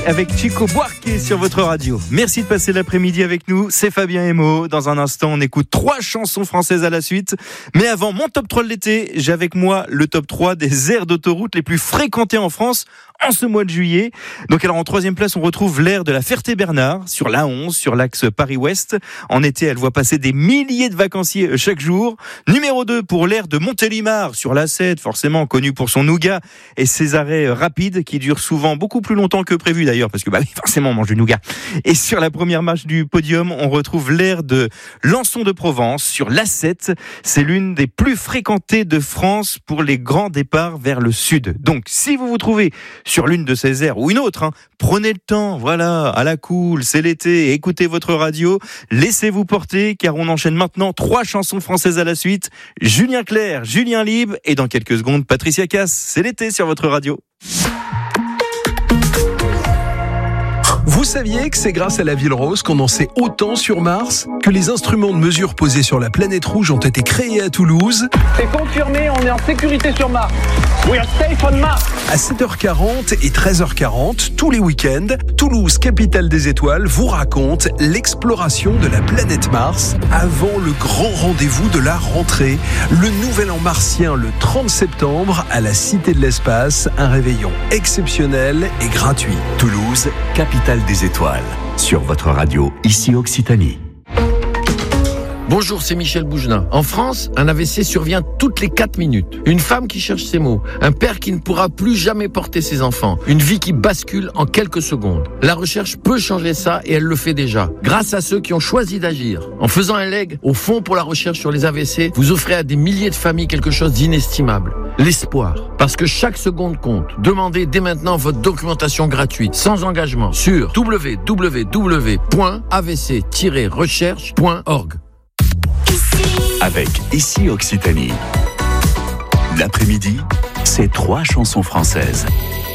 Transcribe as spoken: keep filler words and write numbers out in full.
Avec Chico Buarque sur votre radio. Merci de passer l'après-midi avec nous. C'est Fabien Emo. Dans un instant, on écoute trois chansons françaises à la suite. Mais avant mon top trois de l'été, j'ai avec moi le top trois des aires d'autoroute les plus fréquentées en France en ce mois de juillet. Donc alors en troisième place, on retrouve l'aire de la Ferté-Bernard sur l'A onze, sur l'axe Paris-Ouest. En été, elle voit passer des milliers de vacanciers chaque jour. Numéro deux pour l'aire de Montélimar sur l'A sept, forcément connue pour son nougat et ses arrêts rapides qui durent souvent beaucoup plus longtemps que prévu d'ailleurs, parce que bah oui, forcément on mange du nougat. Et sur la première marche du podium, on retrouve l'aire de Lançon de Provence sur l'A sept. C'est l'une des plus fréquentées de France pour les grands départs vers le sud. Donc si vous vous trouvez sur l'une de ces aires ou une autre, hein, prenez le temps, voilà, à la cool, c'est l'été, écoutez votre radio, laissez-vous porter car on enchaîne maintenant trois chansons françaises à la suite. Julien Clerc, Julien Libre et dans quelques secondes Patricia Cass. C'est l'été sur votre radio. Vous saviez que c'est grâce à la Ville Rose qu'on en sait autant sur Mars? Que les instruments de mesure posés sur la planète rouge ont été créés à Toulouse? C'est confirmé, on est en sécurité sur Mars. We are safe on Mars. À sept heures quarante et treize heures quarante, tous les week-ends, Toulouse, capitale des étoiles, vous raconte l'exploration de la planète Mars avant le grand rendez-vous de la rentrée, le Nouvel An martien le trente septembre à la Cité de l'Espace, un réveillon exceptionnel et gratuit. Toulouse, capitale des étoiles, sur votre radio, ici Occitanie. Bonjour, c'est Michel Bougelin. En France, un A V C survient toutes les quatre minutes. Une femme qui cherche ses mots, un père qui ne pourra plus jamais porter ses enfants, une vie qui bascule en quelques secondes. La recherche peut changer ça et elle le fait déjà, grâce à ceux qui ont choisi d'agir. En faisant un leg au Fonds pour la recherche sur les A V C, vous offrez à des milliers de familles quelque chose d'inestimable. L'espoir. Parce que chaque seconde compte. Demandez dès maintenant votre documentation gratuite, sans engagement, sur w w w point a v c tiret recherche point org. Avec Ici Occitanie. L'après-midi, c'est trois chansons françaises.